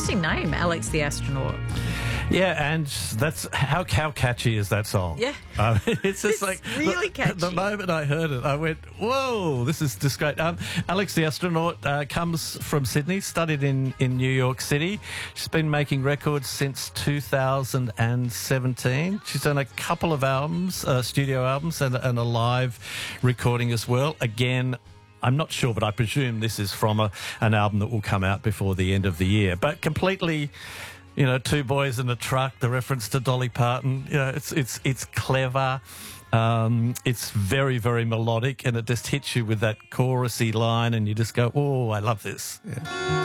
interesting name, Alex the Astronaut. Yeah, and that's how catchy is that song? Yeah. It's just like really catchy. The moment I heard it, I went, "Whoa, this is just great." Alex the Astronaut comes from Sydney, studied in New York City. She's been making records since 2017. She's done a couple of albums, studio albums, and a live recording as well. Again, I'm not sure, but I presume this is from an album that will come out before the end of the year. But completely, Two Boys in a Truck, the reference to Dolly Parton, it's clever. It's very, very melodic, and it just hits you with that chorusy line, and you just go, "Oh, I love this." Yeah.